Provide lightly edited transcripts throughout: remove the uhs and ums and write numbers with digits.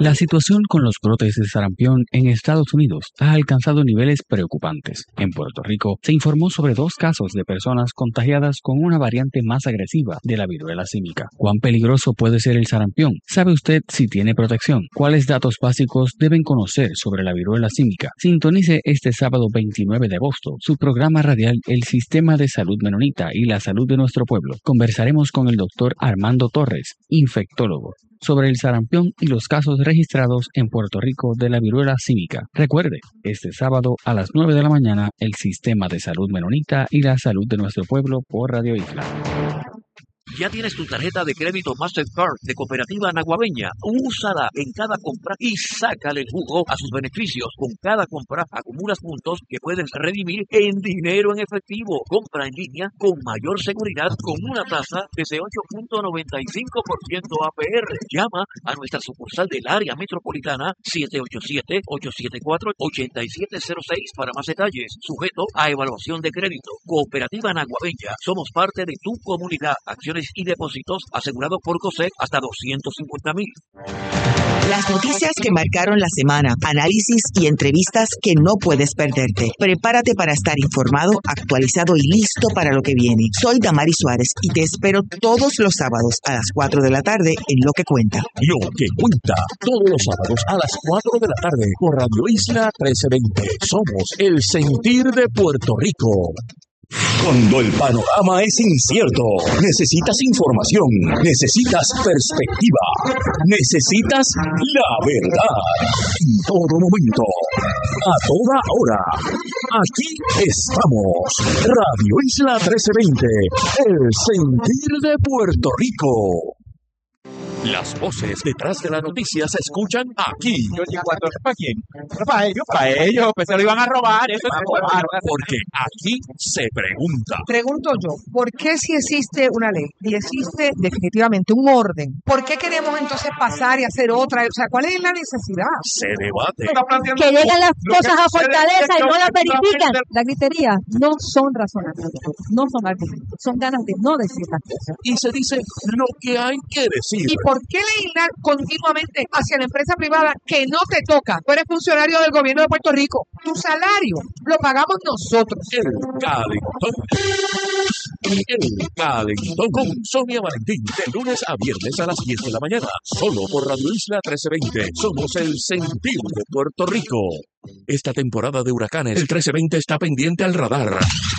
La situación con los brotes de sarampión en Estados Unidos ha alcanzado niveles preocupantes. En Puerto Rico se informó sobre 2 casos de personas contagiadas con una variante más agresiva de la viruela símica. ¿Cuán peligroso puede ser el sarampión? ¿Sabe usted si tiene protección? ¿Cuáles datos básicos deben conocer sobre la viruela símica? Sintonice este sábado 29 de agosto su programa radial El Sistema de Salud Menonita y la Salud de Nuestro Pueblo. Conversaremos con el doctor Armando Torres, infectólogo, sobre el sarampión y los casos registrados en Puerto Rico de la viruela símica. Recuerde, este sábado a las 9 de la mañana, el Sistema de Salud Menonita y la Salud de Nuestro Pueblo por Radio Isla. ¿Ya tienes tu tarjeta de crédito Mastercard de Cooperativa Naguabeña? Úsala en cada compra y sácale el jugo a sus beneficios. Con cada compra acumulas puntos que puedes redimir en dinero en efectivo. Compra en línea con mayor seguridad con una tasa desde 8.95% APR. Llama a nuestra sucursal del área metropolitana 787-874-8706 para más detalles. Sujeto a evaluación de crédito. Cooperativa Naguabeña. Somos parte de tu comunidad. Acciones y depósitos asegurados por COSEC hasta $250,000. Las noticias que marcaron la semana, análisis y entrevistas que no puedes perderte. Prepárate para estar informado, actualizado y listo para lo que viene. Soy Damari Suárez y te espero todos los sábados a las 4 de la tarde en Lo que Cuenta. Lo que Cuenta, todos los sábados a las 4 de la tarde por Radio Isla 1320. Somos el sentir de Puerto Rico. Cuando el panorama es incierto, necesitas información, necesitas perspectiva, necesitas la verdad. En todo momento, a toda hora, aquí estamos. Radio Isla 1320, el sentir de Puerto Rico. Las voces detrás de la noticia se escuchan aquí. ¿Para quién? Para ellos, pues se lo iban a robar. Eso es porque aquí se pregunta. Pregunto yo, ¿por qué si existe una ley y existe definitivamente un orden? ¿Por qué queremos entonces pasar y hacer otra? O sea, ¿cuál es la necesidad? Se debate. Que llegan las cosas a Fortaleza y no las verifican. La gritería no son razonables, no son argumentos, son ganas de no decir las cosas. Y se dice lo que hay que decir. ¿Y por qué legislar continuamente hacia la empresa privada que no te toca? Tú eres funcionario del gobierno de Puerto Rico. Tu salario lo pagamos nosotros. El Calentón con Sonia Valentín, de lunes a viernes a las 10 de la mañana, solo por Radio Isla 1320. Somos el sentir de Puerto Rico. Esta temporada de huracanes, el 1320 está pendiente al radar.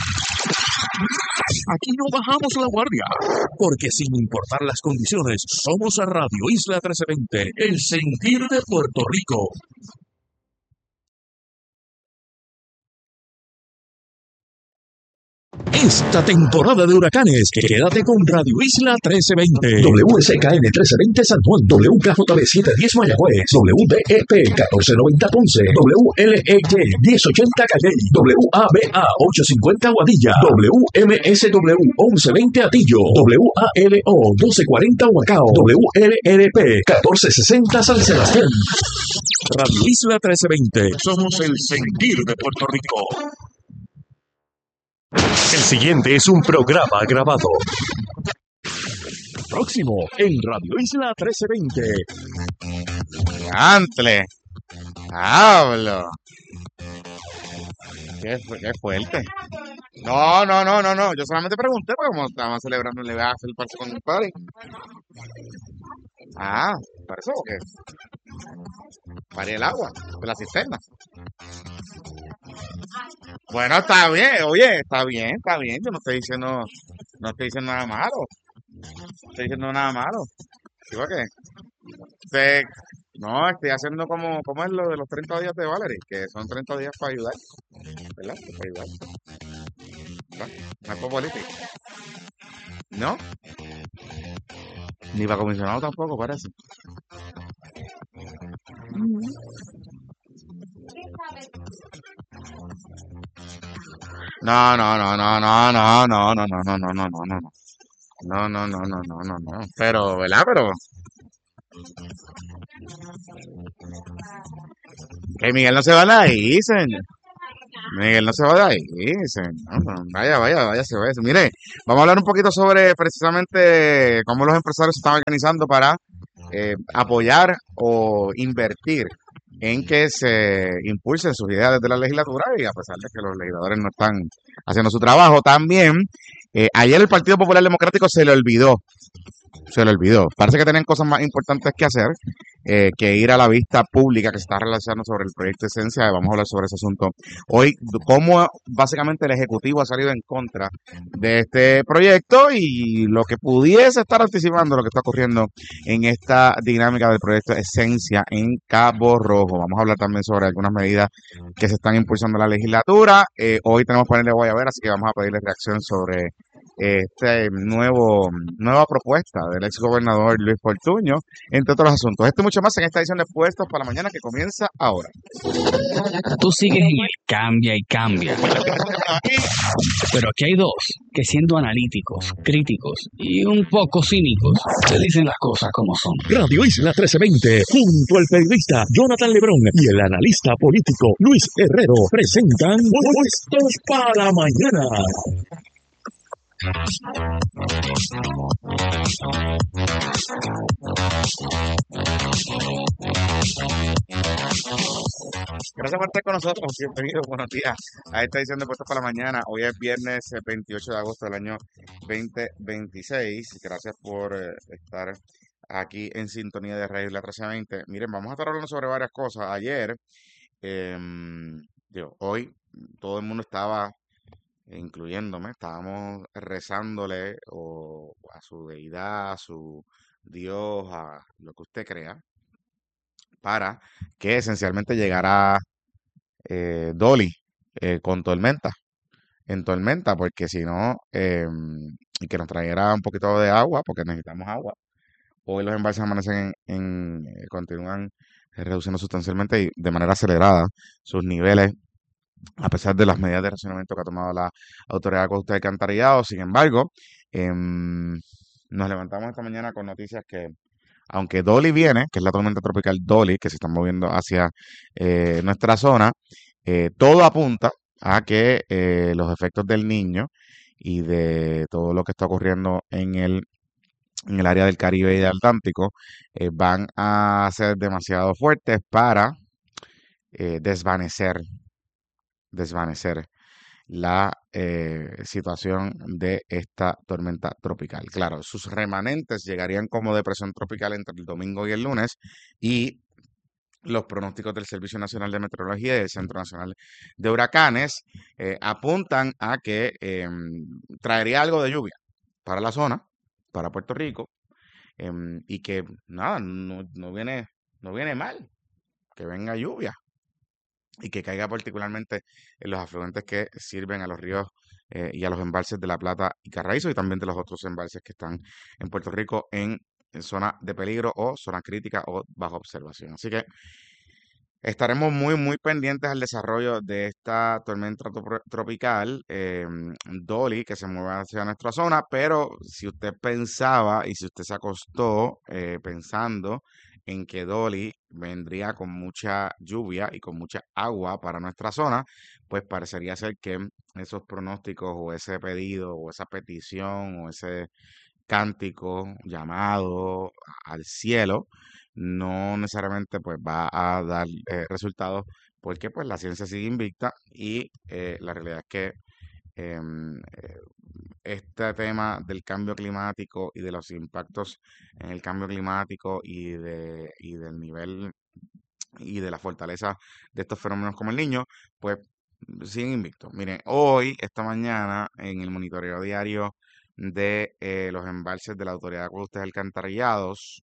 Aquí no bajamos la guardia, porque sin importar las condiciones, somos a Radio Isla 1320, el sentir de Puerto Rico. Esta temporada de huracanes, quédate con Radio Isla 1320. WSKN 1320 San Juan, WKJB 710 Mayagüez, WDEP 1490 Ponce, WLEY 1080 Calley, WABA 850 Guadilla, WMSW 1120 Atillo, WALO 1240 Huacao, WLRP 1460 San Sebastián. Radio Isla 1320, somos el sentir de Puerto Rico. El siguiente es un programa grabado. Próximo en Radio Isla 1320. ¡Antle! ¡Hablo! Qué fuerte. No. Yo solamente pregunté porque como estaban celebrando el legazo el parche con el padre. ¿Para eso o qué? Para el agua de la cisterna. Bueno, está bien, oye, está bien. Yo no estoy diciendo nada malo. No estoy diciendo nada malo. ¿Sí o qué? No, estoy haciendo como es lo de los 30 días de Valerie, que son 30 días para ayudar. ¿Verdad? Para ayudar. ¿Verdad? No es por política. ¿No? Ni para comisionado tampoco, parece. No. Pero, ¿verdad? Pero que Miguel no se va de ahí, señor. Miguel no se va de ahí, señor. Vaya, se va eso. Mire, vamos a hablar un poquito sobre precisamente cómo los empresarios se están organizando para apoyar o invertir en que se impulsen sus ideas desde la legislatura y a pesar de que los legisladores no están haciendo su trabajo. También, ayer el Partido Popular Democrático se le olvidó. Parece que tienen cosas más importantes que hacer que ir a la vista pública que se está realizando sobre el proyecto Esencia. Vamos a hablar sobre ese asunto hoy, cómo básicamente el Ejecutivo ha salido en contra de este proyecto y lo que pudiese estar anticipando lo que está ocurriendo en esta dinámica del proyecto Esencia en Cabo Rojo. Vamos a hablar también sobre algunas medidas que se están impulsando en la legislatura. Hoy tenemos panel de Guayabera, así que vamos a pedirle reacción sobre nueva propuesta del ex gobernador Luis Fortuño, entre otros asuntos. Esto y mucho más en esta edición de Puestos para la Mañana que comienza ahora. Tú sigues en el cambia y cambia. Pero aquí hay dos que, siendo analíticos, críticos y un poco cínicos, te dicen las cosas como son. Radio Isla 1320, junto al periodista Jonathan Lebrón y el analista político Luis Herrero, presentan Puestos para la Mañana. Gracias por estar con nosotros. Bienvenidos, buenos días a esta edición de Puestos para la Mañana. Hoy es viernes 28 de agosto del año 2026. Gracias por estar aquí en sintonía de Radio Isla 1320. Miren, vamos a estar hablando sobre varias cosas. Ayer, hoy, todo el mundo estaba, incluyéndome, estábamos rezándole a su deidad, a su Dios, a lo que usted crea, para que esencialmente llegara Dolly con tormenta, en tormenta, porque si no, y que nos trajera un poquito de agua, porque necesitamos agua. Hoy los embalses amanecen continúan reduciendo sustancialmente y de manera acelerada sus niveles, a pesar de las medidas de racionamiento que ha tomado la Autoridad de Acueductos y Alcantarillado. Sin embargo, nos levantamos esta mañana con noticias que, aunque Dolly viene, que es la tormenta tropical Dolly, que se está moviendo hacia nuestra zona, todo apunta a que los efectos del Niño y de todo lo que está ocurriendo en el área del Caribe y del Atlántico van a ser demasiado fuertes para desvanecer la situación de esta tormenta tropical. Claro, sus remanentes llegarían como depresión tropical entre el domingo y el lunes, y los pronósticos del Servicio Nacional de Meteorología y del Centro Nacional de Huracanes apuntan a que traería algo de lluvia para la zona, para Puerto Rico, y que nada, no viene mal que venga lluvia y que caiga particularmente en los afluentes que sirven a los ríos y a los embalses de La Plata y Carraízo, y también de los otros embalses que están en Puerto Rico en zona de peligro o zona crítica o bajo observación. Así que estaremos muy pendientes al desarrollo de esta tormenta tropical Dolly, que se mueve hacia nuestra zona. Pero si usted pensaba y si usted se acostó pensando en que Dolly vendría con mucha lluvia y con mucha agua para nuestra zona, pues parecería ser que esos pronósticos o ese pedido o esa petición o ese cántico llamado al cielo no necesariamente pues va a dar resultados, porque pues la ciencia sigue invicta y la realidad es que este tema del cambio climático y de los impactos en el cambio climático y del nivel y de la fortaleza de estos fenómenos como el Niño, pues siguen invictos. Miren, hoy, esta mañana, en el monitoreo diario de los embalses de la Autoridad de Acueductos y Alcantarillados,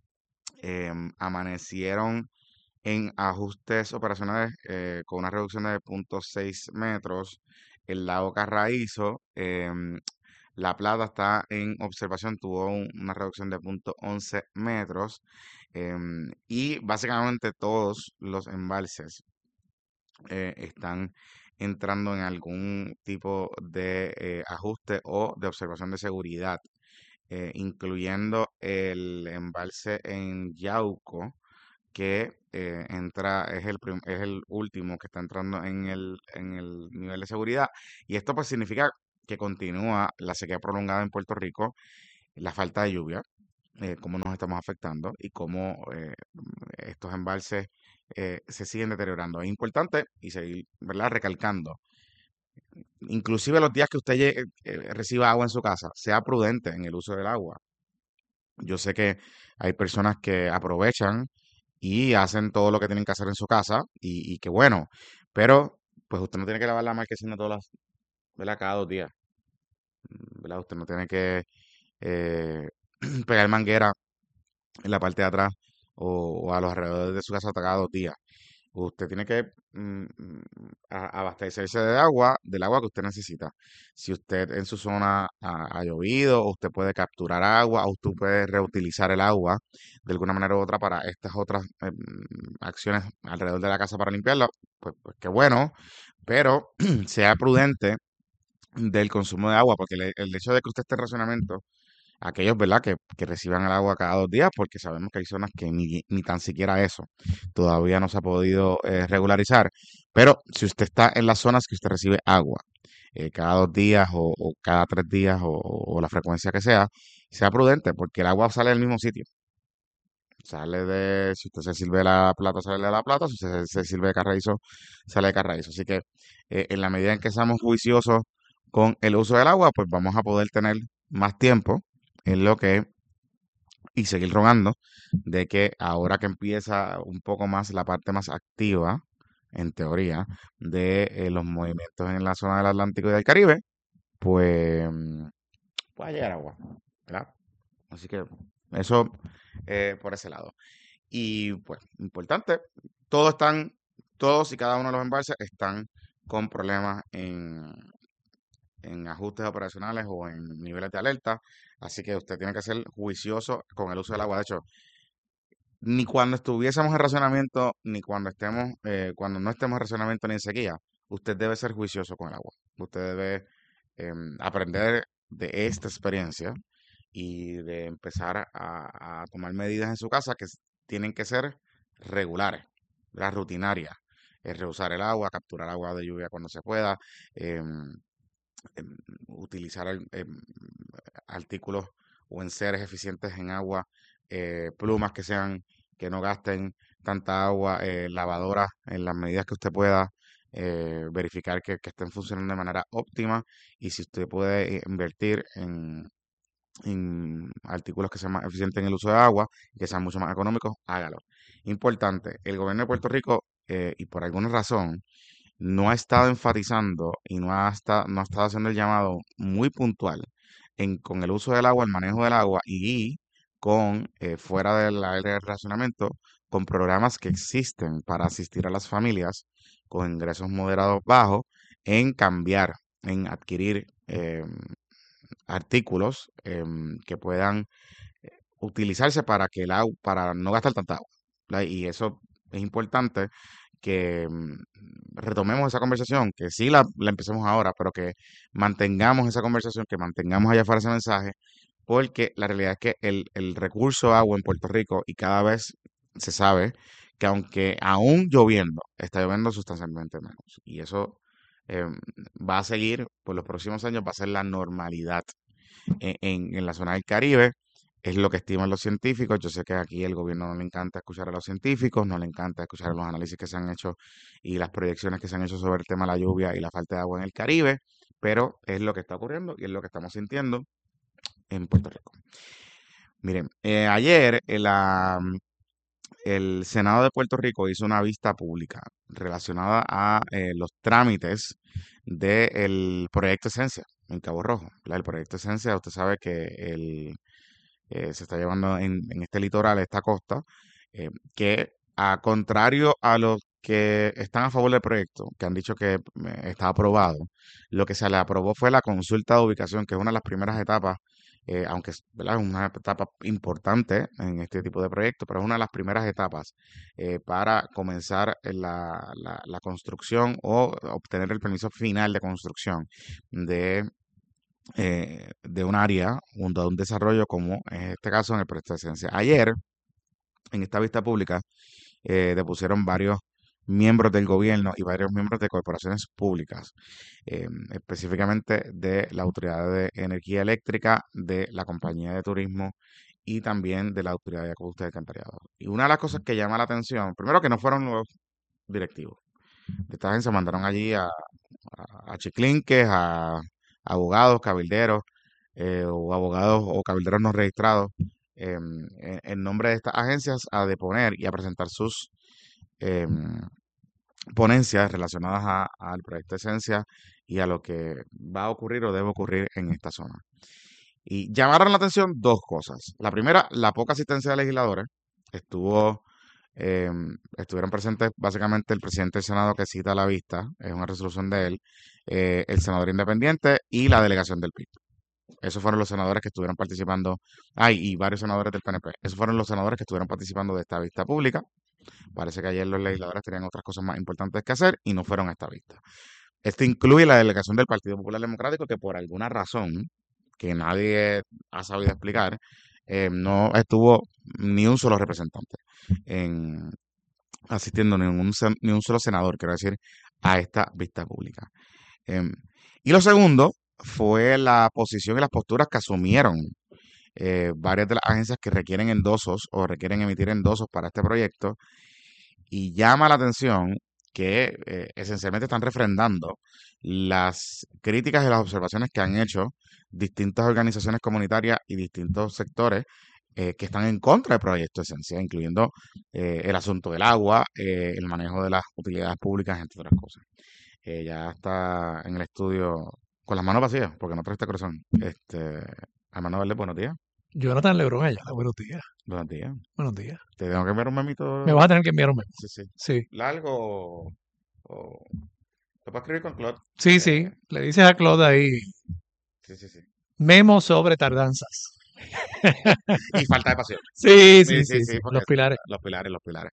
amanecieron en ajustes operacionales con una reducción de 0.6 metros. El lago Carraízo, La Plata está en observación, tuvo una reducción de 0.11 metros. Y básicamente todos los embalses están entrando en algún tipo de ajuste o de observación de seguridad, incluyendo el embalse en Yauco, que es el último que está entrando en el nivel de seguridad. Y esto pues significa que continúa la sequía prolongada en Puerto Rico, la falta de lluvia, cómo nos estamos afectando y cómo estos embalses se siguen deteriorando. Es importante y seguir, ¿verdad?, recalcando. Inclusive los días que usted reciba agua en su casa, sea prudente en el uso del agua. Yo sé que hay personas que aprovechan y hacen todo lo que tienen que hacer en su casa y qué bueno, pero pues usted no tiene que lavar la marquesina todas las, ¿verdad?, cada 2 días, ¿verdad? Usted no tiene que eh, pegar manguera en la parte de atrás o a los alrededores de su casa cada 2 días. Usted tiene que abastecerse de agua, del agua que usted necesita. Si usted en su zona ha llovido, usted puede capturar agua, o usted puede reutilizar el agua de alguna manera u otra para estas otras acciones alrededor de la casa para limpiarla, pues qué bueno, pero sea prudente del consumo de agua, porque el hecho de que usted esté en racionamiento, aquellos, ¿verdad?, que reciban el agua cada 2 días, porque sabemos que hay zonas que ni tan siquiera eso todavía no se ha podido regularizar. Pero si usted está en las zonas que usted recibe agua cada 2 días o cada 3 días o la frecuencia que sea prudente, porque el agua sale del mismo sitio. Si usted se sirve de la plata, sale de la plata, si usted se sirve de carraízo, sale de carraízo. Así que en la medida en que seamos juiciosos con el uso del agua, pues vamos a poder tener más tiempo en lo que y seguir rogando de que ahora que empieza un poco más la parte más activa, en teoría, de los movimientos en la zona del Atlántico y del Caribe, pues pueda llegar agua, ¿verdad? Así que eso por ese lado. Y pues, importante, todos y cada uno de los embalses están con problemas en ajustes operacionales o en niveles de alerta. Así que usted tiene que ser juicioso con el uso del agua. De hecho, ni cuando estuviésemos en racionamiento, ni cuando no estemos en racionamiento ni en sequía, usted debe ser juicioso con el agua. Usted debe aprender de esta experiencia y de empezar a tomar medidas en su casa que tienen que ser regulares, las rutinarias. Reusar el agua, capturar agua de lluvia cuando se pueda, em, utilizar artículos o enseres eficientes en agua, plumas que no gasten tanta agua, lavadoras en las medidas que usted pueda, verificar que estén funcionando de manera óptima y si usted puede invertir en artículos que sean más eficientes en el uso de agua y que sean mucho más económicos, hágalo. Importante, el gobierno de Puerto Rico, y por alguna razón, no ha estado enfatizando y no ha estado haciendo el llamado muy puntual con el uso del agua, el manejo del agua y con fuera del área de racionamiento, con programas que existen para asistir a las familias con ingresos moderados bajos en cambiar, en adquirir artículos que puedan utilizarse para no gastar tanta agua, ¿verdad? Y eso es importante que retomemos esa conversación, que sí la empecemos ahora, pero que mantengamos esa conversación, que mantengamos allá afuera ese mensaje, porque la realidad es que el recurso agua en Puerto Rico y cada vez se sabe que aunque aún lloviendo, está lloviendo sustancialmente menos. Y eso va a seguir por los próximos años, va a ser la normalidad en la zona del Caribe. Es lo que estiman los científicos. Yo sé que aquí el gobierno no le encanta escuchar a los científicos, no le encanta escuchar los análisis que se han hecho y las proyecciones que se han hecho sobre el tema de la lluvia y la falta de agua en el Caribe, pero es lo que está ocurriendo y es lo que estamos sintiendo en Puerto Rico. Miren, ayer el Senado de Puerto Rico hizo una vista pública relacionada a los trámites del proyecto Esencia en Cabo Rojo. El proyecto Esencia, usted sabe que se está llevando en este litoral, esta costa, que a contrario a los que están a favor del proyecto, que han dicho que está aprobado, lo que se le aprobó fue la consulta de ubicación, que es una de las primeras etapas, aunque ¿verdad?, es una etapa importante en este tipo de proyectos, pero es una de las primeras etapas para comenzar la construcción o obtener el permiso final de construcción de un área junto a un desarrollo como en este caso en el proyecto de Esencia. Ayer, en esta vista pública, depusieron varios miembros del gobierno y varios miembros de corporaciones públicas, específicamente de la Autoridad de Energía Eléctrica, de la Compañía de Turismo y también de la Autoridad de Acueductos y Alcantarillado. Y una de las cosas que llama la atención, primero que no fueron nuevos directivos. De esta agencia mandaron allí a chiclinques, a abogados, cabilderos, o abogados o cabilderos no registrados, en nombre de estas agencias a deponer y a presentar sus ponencias relacionadas al proyecto Esencia y a lo que va a ocurrir o debe ocurrir en esta zona. Y llamaron la atención dos cosas. La primera, la poca asistencia de legisladores. Estuvieron presentes básicamente el presidente del Senado que cita a la vista, es una resolución de él, el senador independiente y la delegación del PIB. Esos fueron los senadores que estuvieron participando, y varios senadores del PNP. Esos fueron los senadores que estuvieron participando de esta vista pública. Parece que ayer los legisladores tenían otras cosas más importantes que hacer y no fueron a esta vista. Esto incluye la delegación del Partido Popular Democrático, que por alguna razón que nadie ha sabido explicar, no estuvo ni un solo representante asistiendo, ni un solo senador, quiero decir, a esta vista pública. Y lo segundo fue la posición y las posturas que asumieron varias de las agencias que requieren endosos o requieren emitir endosos para este proyecto, y llama la atención que esencialmente están refrendando las críticas y las observaciones que han hecho distintas organizaciones comunitarias y distintos sectores que están en contra del proyecto Esencia, incluyendo el asunto del agua, el manejo de las utilidades públicas, entre otras cosas. Ya está en el estudio con las manos vacías, porque no trae este corazón. Armando Valdés, buenos días. Jonathan Lebron allá, buenos días. Buenos días. Buenos días. Te tengo que enviar un memito. Me vas a tener que enviar un memo. Sí, sí. Sí. Largo o... ¿Te puedo escribir con Claude? Sí, sí. Le dices a Claude ahí. Sí, sí, sí. Memo sobre tardanzas. Y falta de pasión. Sí. Los pilares. Los pilares.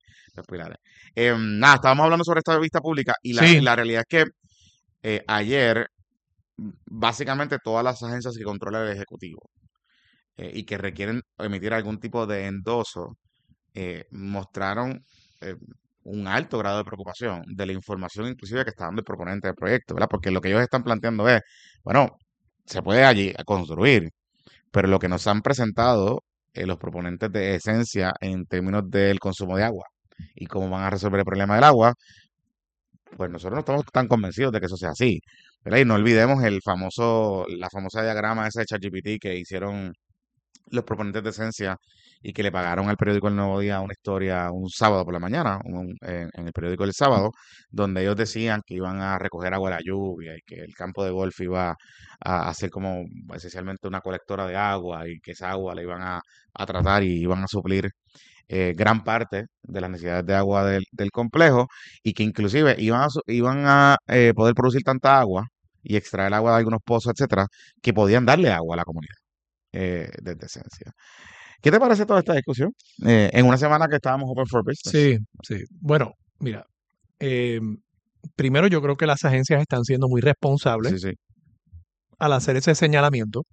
Nada, estábamos hablando sobre esta vista pública y la realidad es que ayer básicamente todas las agencias que controla el Ejecutivo y que requieren emitir algún tipo de endoso mostraron un alto grado de preocupación de la información inclusive que está dando el proponente del proyecto, ¿verdad? Porque lo que ellos están planteando es, bueno, se puede allí construir, pero lo que nos han presentado los proponentes de Esencia en términos del consumo de agua y cómo van a resolver el problema del agua, pues nosotros no estamos tan convencidos de que eso sea así, ¿verdad? Y no olvidemos la famosa diagrama esa de ChatGPT que hicieron los proponentes de Esencia y que le pagaron al periódico El Nuevo Día una historia un sábado por la mañana, en el periódico El Sábado, donde ellos decían que iban a recoger agua de la lluvia y que el campo de golf iba a ser como esencialmente una colectora de agua y que esa agua la iban a tratar y iban a suplir gran parte de las necesidades de agua del complejo, y que inclusive iban a poder producir tanta agua y extraer agua de algunos pozos, etcétera, que podían darle agua a la comunidad desde Esencia. ¿Qué te parece toda esta discusión? En una semana que estábamos open for business. Sí. Bueno, mira, primero yo creo que las agencias están siendo muy responsables al hacer ese señalamiento.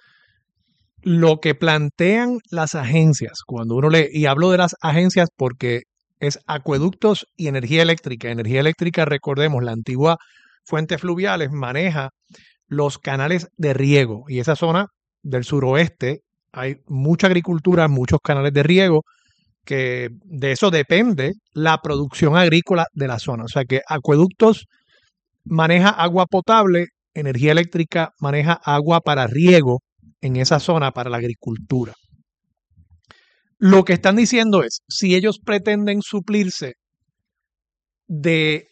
Lo que plantean las agencias, cuando uno lee, y hablo de las agencias porque es acueductos y energía eléctrica. Energía eléctrica, recordemos, la antigua Fuentes Fluviales maneja los canales de riego, y esa zona del suroeste hay mucha agricultura, muchos canales de riego, que de eso depende la producción agrícola de la zona. O sea que acueductos maneja agua potable, energía eléctrica maneja agua para riego en esa zona para la agricultura. Lo que están diciendo es, si ellos pretenden suplirse del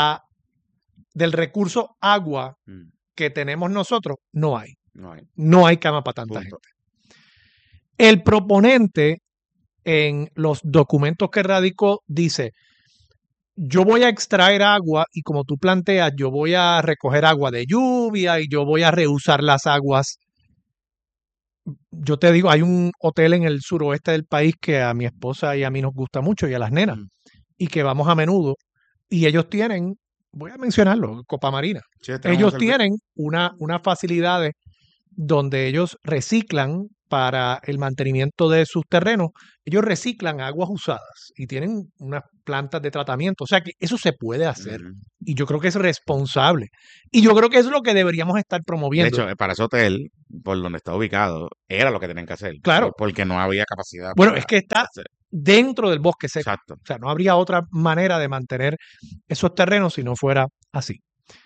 recurso agua que tenemos nosotros, no hay. No hay cama para tanta gente. El proponente en los documentos que radicó dice, yo voy a extraer agua y como tú planteas, yo voy a recoger agua de lluvia y yo voy a reusar las aguas. Yo te digo, hay un hotel en el suroeste del país que a mi esposa y a mí nos gusta mucho y a las nenas y que vamos a menudo, y ellos tienen, voy a mencionarlo, Copa Marina. Sí, ellos tienen unas facilidades donde ellos reciclan para el mantenimiento de sus terrenos, ellos reciclan aguas usadas y tienen unas plantas de tratamiento. O sea que eso se puede hacer. Y yo creo que es responsable. Y yo creo que es lo que deberíamos estar promoviendo. De hecho, para ese hotel, por donde está ubicado, era lo que tenían que hacer. Claro. Porque no había capacidad. Bueno, es que está dentro del bosque seco. Exacto. O sea, no habría otra manera de mantener esos terrenos si no fuera así.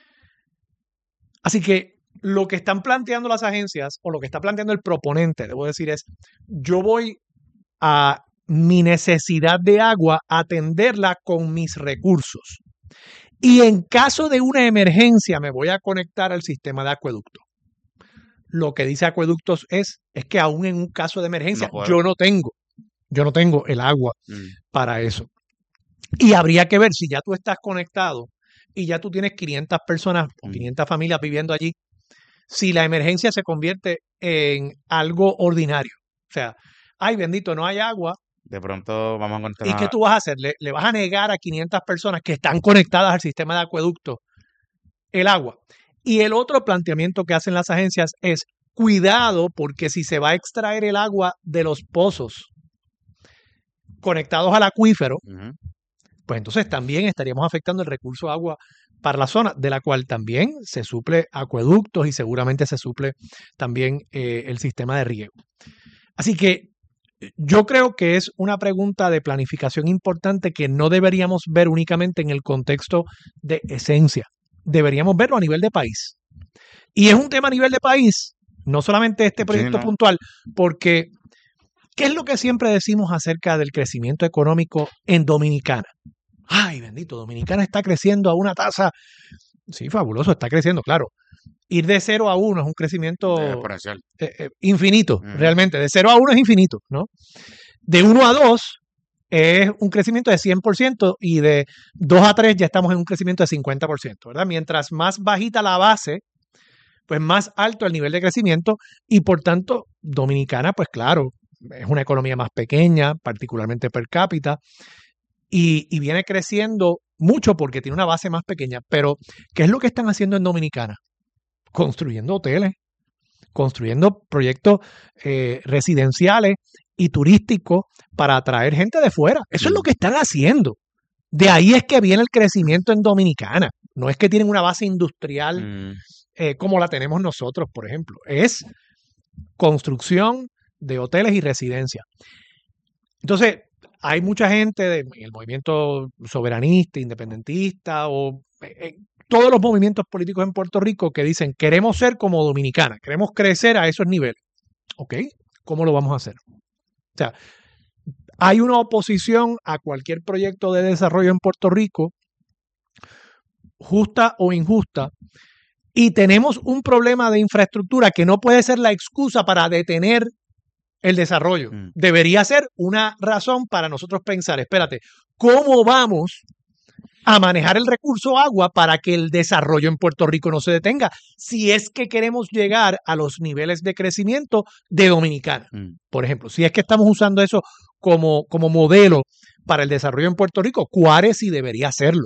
Así que lo que están planteando las agencias, o lo que está planteando el proponente, debo decir, es: yo voy a mi necesidad de agua a atenderla con mis recursos. Y en caso de una emergencia me voy a conectar al sistema de acueducto. Lo que dice Acueductos es que aún en un caso de emergencia yo no tengo el agua para eso. Y habría que ver si ya tú estás conectado y ya tú tienes 500 personas o 500 familias viviendo allí, si la emergencia se convierte en algo ordinario. O sea, ay bendito, no hay agua. De pronto vamos a encontrar... ¿Y qué tú vas a hacer? ¿Le vas a negar a 500 personas que están conectadas al sistema de acueducto el agua? Y el otro planteamiento que hacen las agencias es: cuidado, porque si se va a extraer el agua de los pozos conectados al acuífero, pues entonces también estaríamos afectando el recurso de agua para la zona, de la cual también se suple acueductos y seguramente se suple también el sistema de riego. Así que yo creo que es una pregunta de planificación importante que no deberíamos ver únicamente en el contexto de esencia. Deberíamos verlo a nivel de país. Y es un tema a nivel de país, no solamente este proyecto puntual, porque ¿qué es lo que siempre decimos acerca del crecimiento económico en Dominicana? Ay, bendito, Dominicana está creciendo a una tasa, sí, fabuloso, está creciendo, claro. Ir de 0 a 1 es un crecimiento exponencial. Infinito, realmente. De 0 a 1 es infinito, ¿no? De 1 a 2 es un crecimiento de 100% y de 2 a 3 ya estamos en un crecimiento de 50%, ¿verdad? Mientras más bajita la base, pues más alto el nivel de crecimiento y por tanto Dominicana, pues claro, es una economía más pequeña, particularmente per cápita, y viene creciendo mucho porque tiene una base más pequeña. Pero, ¿qué es lo que están haciendo en Dominicana? Construyendo hoteles, construyendo proyectos residenciales y turísticos para atraer gente de fuera. Eso es lo que están haciendo. De ahí es que viene el crecimiento en Dominicana. No es que tienen una base industrial como la tenemos nosotros, por ejemplo. Es construcción de hoteles y residencias. Entonces, hay mucha gente en el movimiento soberanista, independentista o todos los movimientos políticos en Puerto Rico que dicen: queremos ser como Dominicana, queremos crecer a esos niveles. ¿Ok? ¿Cómo lo vamos a hacer? O sea, hay una oposición a cualquier proyecto de desarrollo en Puerto Rico, justa o injusta, y tenemos un problema de infraestructura que no puede ser la excusa para detener el desarrollo. Debería ser una razón para nosotros pensar: espérate, ¿cómo vamos a manejar el recurso agua para que el desarrollo en Puerto Rico no se detenga? Si es que queremos llegar a los niveles de crecimiento de Dominicana, por ejemplo, si es que estamos usando eso como modelo para el desarrollo en Puerto Rico, ¿cuál es y debería hacerlo?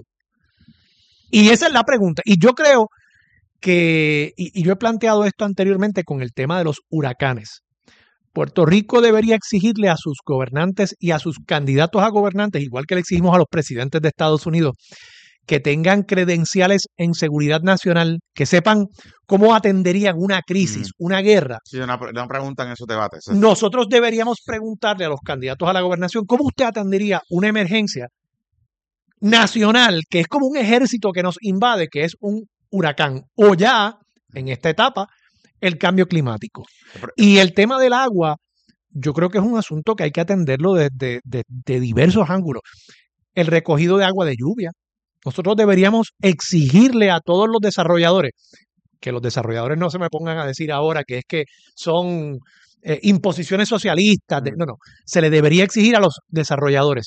Y esa es la pregunta. Y yo creo que, y yo he planteado esto anteriormente con el tema de los huracanes. Puerto Rico debería exigirle a sus gobernantes y a sus candidatos a gobernantes, igual que le exigimos a los presidentes de Estados Unidos, que tengan credenciales en seguridad nacional, que sepan cómo atenderían una crisis, una guerra. Sí, no preguntan en esos debates. Nosotros deberíamos preguntarle a los candidatos a la gobernación: ¿cómo usted atendería una emergencia nacional, que es como un ejército que nos invade, que es un huracán, o ya, en esta etapa, el cambio climático? Y el tema del agua, yo creo que es un asunto que hay que atenderlo desde de diversos ángulos. El recogido de agua de lluvia. Nosotros deberíamos exigirle a todos los desarrolladores, que los desarrolladores no se me pongan a decir ahora que es que son imposiciones socialistas. No. Se le debería exigir a los desarrolladores: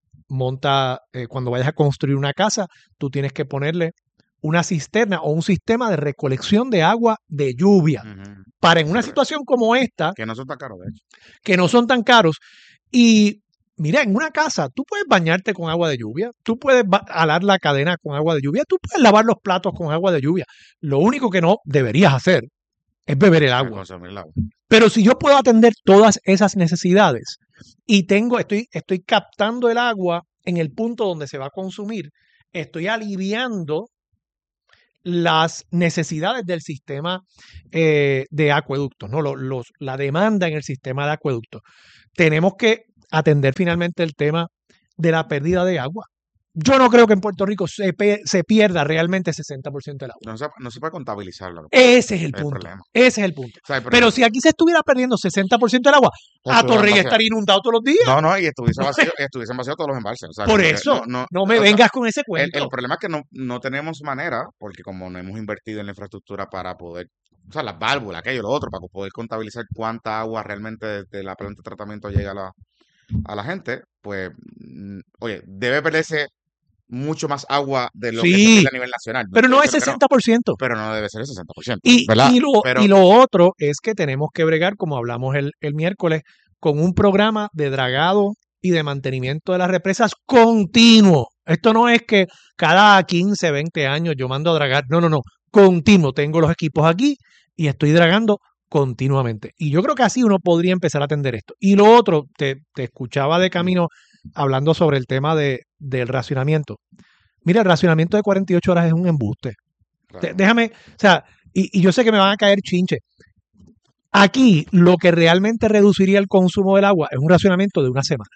cuando vayas a construir una casa, tú tienes que ponerle una cisterna o un sistema de recolección de agua de lluvia para en una situación como esta, que no son tan caros, de hecho. Que no son tan caros. Y mira, en una casa tú puedes bañarte con agua de lluvia, tú puedes alar la cadena con agua de lluvia, tú puedes lavar los platos con agua de lluvia. Lo único que no deberías hacer es beber el para agua. consumir el agua. Pero si yo puedo atender todas esas necesidades y estoy captando el agua en el punto donde se va a consumir, estoy aliviando las necesidades del sistema de acueductos, ¿no? La demanda en el sistema de acueductos. Tenemos que atender finalmente el tema de la pérdida de agua. Yo no creo que en Puerto Rico se pierda realmente 60% del agua. No se puede contabilizarlo. Ese es el Es el punto. problema. Ese es el punto. O sea, Pero si aquí se estuviera perdiendo 60% del agua, Atorrey estaría inundado todos los días. No, y estuviesen vacíos todos los embalses. O sea, Por como que eso, no me o sea, vengas con ese cuento. El problema es que no tenemos manera, porque como no hemos invertido en la infraestructura para poder, o sea, las válvulas, aquello, lo otro, para poder contabilizar cuánta agua realmente de la planta de tratamiento llega a la gente, pues, oye, debe perderse mucho más agua de lo que se pierde a nivel nacional. Pero no es Pero 60%. Pero no debe ser el 60%. ¿Verdad? Pero Y lo otro es que tenemos que bregar, como hablamos el miércoles, con un programa de dragado y de mantenimiento de las represas continuo. Esto no es que cada 15, 20 años yo mando a dragar. No. Continuo. Tengo los equipos aquí y estoy dragando continuamente. Y yo creo que así uno podría empezar a atender esto. Y lo otro, te escuchaba de camino hablando sobre el tema del racionamiento. Mira, el racionamiento de 48 horas es un embuste. Claro. Déjame, o sea, y yo sé que me van a caer chinches. Aquí lo que realmente reduciría el consumo del agua es un racionamiento de una semana.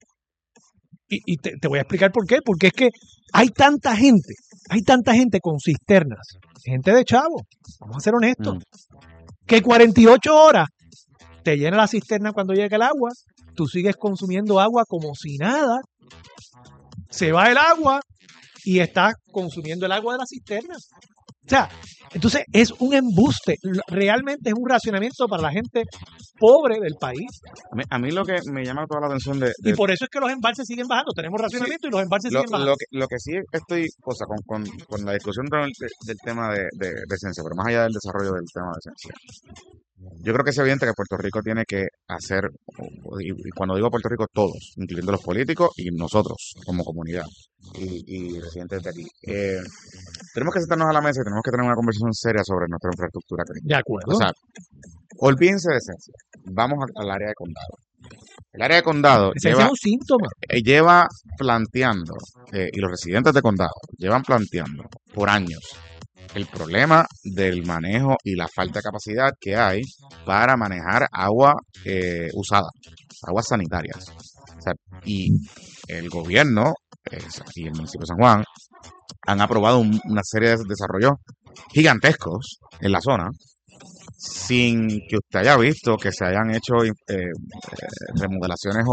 Y te voy a explicar por qué. Porque es que hay tanta gente con cisternas, gente de chavo, vamos a ser honestos, que 48 horas te llena la cisterna cuando llega el agua, tú sigues consumiendo agua como si nada, se va el agua y estás consumiendo el agua de la cisterna. O sea, entonces es un embuste, realmente es un racionamiento para la gente pobre del país. A mí lo que me llama toda la atención Y por eso es que los embalses siguen bajando, tenemos racionamiento y los embalses siguen bajando. Lo que sí estoy, o sea, con la discusión del tema de esencia, pero más allá del desarrollo del tema de esencia, yo creo que es evidente que Puerto Rico tiene que hacer, y cuando digo Puerto Rico, todos, incluyendo los políticos y nosotros como comunidad y residentes de aquí, tenemos que sentarnos a la mesa y tenemos que tener una conversación seria sobre nuestra infraestructura. De acuerdo. O sea, olvídense de esencia, vamos al área de condado. El área de condado lleva planteando, y los residentes de condado llevan planteando por años el problema del manejo y la falta de capacidad que hay para manejar agua usada, aguas sanitarias. O sea, y el gobierno y el municipio de San Juan han aprobado una serie de desarrollos gigantescos en la zona sin que usted haya visto que se hayan hecho remodelaciones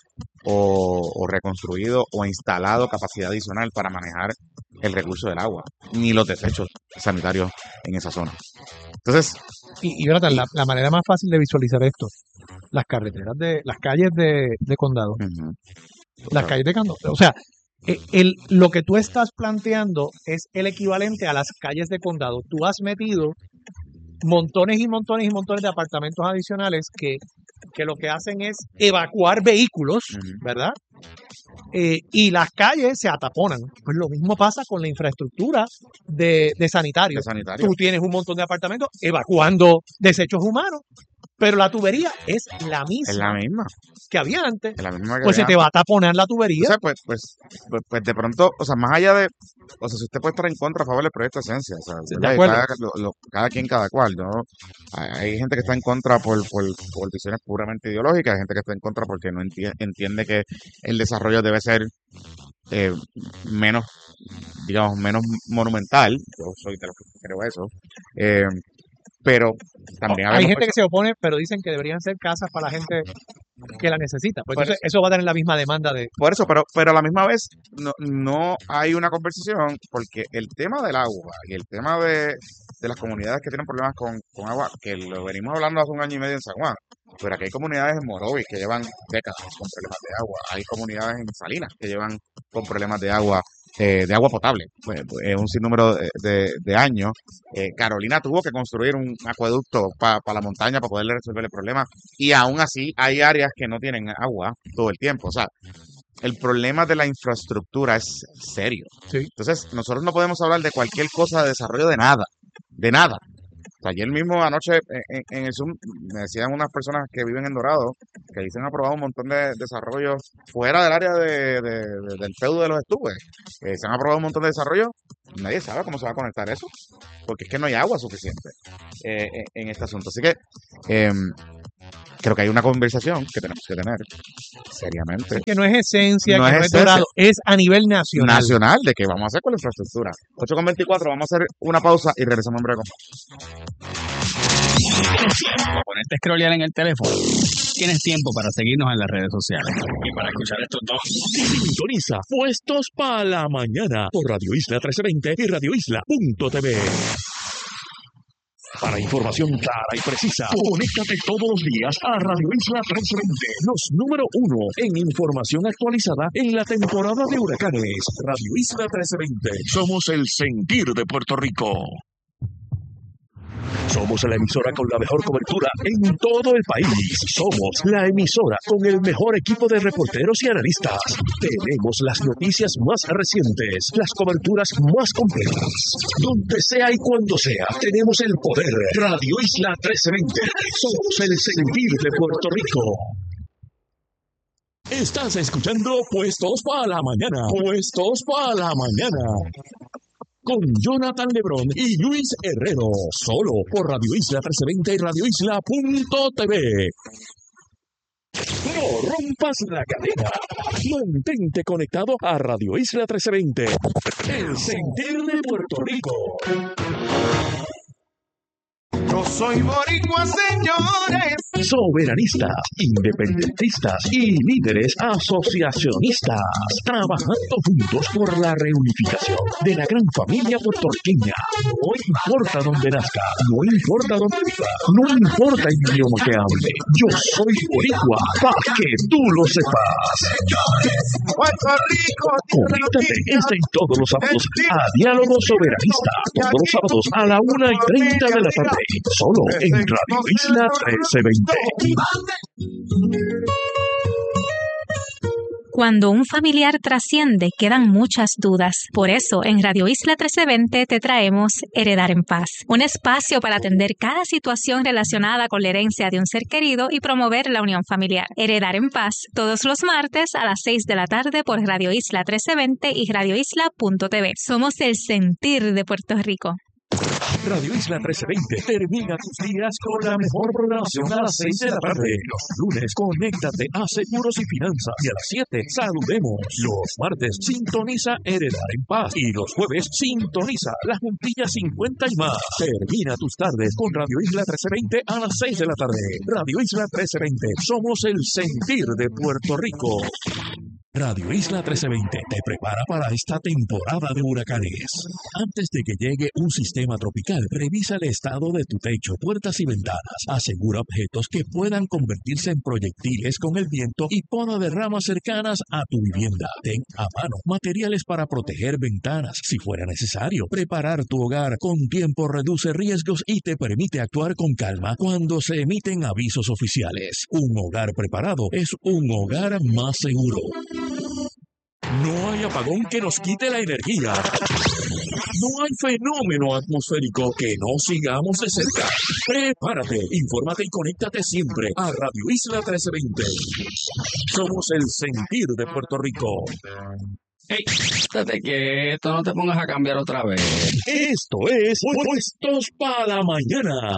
o reconstruido o instalado capacidad adicional para manejar el recurso del agua, ni los desechos sanitarios en esa zona. Entonces, y Jonathan, la manera más fácil de visualizar esto, las carreteras las calles de condado, las calles de condado, o sea, lo que tú estás planteando es el equivalente a las calles de condado. Tú has metido montones y montones y montones de apartamentos adicionales que lo que hacen es evacuar vehículos, ¿verdad? Y las calles se ataponan. Pues lo mismo pasa con la infraestructura de sanitarios. Tú tienes un montón de apartamentos evacuando desechos humanos, pero la tubería es la misma. Es la misma que había antes. Es la misma que pues había se te va a taponar la tubería. O sea, pues de pronto, o sea, más allá de, o sea, si usted puede estar en contra a favor del proyecto de esencia, o sea, de acuerdo. cada quien, cada cual, ¿no? Hay gente que está en contra por visiones puramente ideológicas, hay gente que está en contra porque no entiende que el desarrollo debe ser menos monumental. Yo soy de los que creo eso. Pero también hay gente que se opone, pero dicen que deberían ser casas para la gente que la necesita. Pues entonces, eso va a tener la misma demanda de... Por eso, pero a la misma vez no hay una conversación, porque el tema del agua y el tema de las comunidades que tienen problemas con agua, que lo venimos hablando hace 1 año y medio en San Juan, pero aquí hay comunidades en Morovis que llevan décadas con problemas de agua, hay comunidades en Salinas que llevan con problemas de agua potable, pues, es un sinnúmero de años. Carolina tuvo que construir un acueducto para la montaña para poderle resolver el problema, y aún así hay áreas que no tienen agua todo el tiempo. O sea, el problema de la infraestructura es serio. Sí. Entonces, nosotros no podemos hablar de cualquier cosa de desarrollo de nada. O Ayer mismo, anoche, en el Zoom, me decían unas personas que viven en Dorado que dicen han aprobado un montón de desarrollos fuera del área del feudo de los estuves. Se han aprobado un montón de desarrollos. Nadie sabe cómo se va a conectar eso, porque es que no hay agua suficiente en este asunto. Así que creo que hay una conversación que tenemos que tener seriamente. Que no es esencia, No que es no es esencia. Dorado, es a nivel nacional. Nacional, de qué vamos a hacer con la infraestructura. 8:24, vamos a hacer una pausa y regresamos en breve con Ponerte a scrollear en el teléfono. Tienes tiempo para seguirnos en las redes sociales y para escuchar estos dos. Sintoniza Puestos para la Mañana por Radio Isla 1320 y radioisla.tv. Para información clara y precisa, conéctate todos los días a Radio Isla 1320, los número 1 en información actualizada en la temporada de huracanes. Radio Isla 1320, somos el sentir de Puerto Rico. Somos la emisora con la mejor cobertura en todo el país. Somos la emisora con el mejor equipo de reporteros y analistas. Tenemos las noticias más recientes, las coberturas más completas. Donde sea y cuando sea, tenemos el poder. Radio Isla 1320. Somos el sentir de Puerto Rico. Estás escuchando Puestos para la Mañana. Puestos para la Mañana. Con Jonathan Lebrón y Luis Herrero, solo por Radio Isla 1320 y radioisla.tv. No rompas la cadena. Mantente conectado a Radio Isla 1320, el sentir de Puerto Rico. Yo soy boricua, señores. Soberanistas, independentistas y líderes asociacionistas, trabajando juntos por la reunificación de la gran familia puertorriqueña. No importa dónde nazca, no importa dónde viva, no importa el idioma que hable. Yo soy boricua, para que tú lo sepas. Puerto Rico. Conéctate este y todos los sábados a Diálogo Soberanista, todos los sábados a la 1:30 de la tarde, solo en Radio Isla 1320. Cuando un familiar trasciende, quedan muchas dudas. Por eso, en Radio Isla 1320 te traemos Heredar en Paz, un espacio para atender cada situación relacionada con la herencia de un ser querido y promover la unión familiar. Heredar en Paz, todos los martes a las 6 de la tarde por Radio Isla 1320 y radioisla.tv. Somos el sentir de Puerto Rico. Radio Isla 1320 termina tus días con la mejor programación a las 6 de la tarde. Los lunes, conéctate a Seguros y Finanzas y a las 7, saludemos. Los martes, sintoniza Heredar en Paz y los jueves, sintoniza La Juntilla 50 y más. Termina tus tardes con Radio Isla 1320 a las 6 de la tarde. Radio Isla 1320, somos el sentir de Puerto Rico. Radio Isla 1320 te prepara para esta temporada de huracanes. Antes de que llegue un sistema tropical, revisa el estado de tu techo, puertas y ventanas. Asegura objetos que puedan convertirse en proyectiles con el viento y poda de ramas cercanas a tu vivienda. Ten a mano materiales para proteger ventanas. Si fuera necesario, preparar tu hogar con tiempo reduce riesgos y te permite actuar con calma cuando se emiten avisos oficiales. Un hogar preparado es un hogar más seguro. No hay apagón que nos quite la energía. No hay fenómeno atmosférico que no sigamos de cerca. Prepárate, infórmate y conéctate siempre a Radio Isla 1320. Somos el sentir de Puerto Rico. Hey, estate quieto, no te pongas a cambiar otra vez. Esto es Puestos para la Mañana.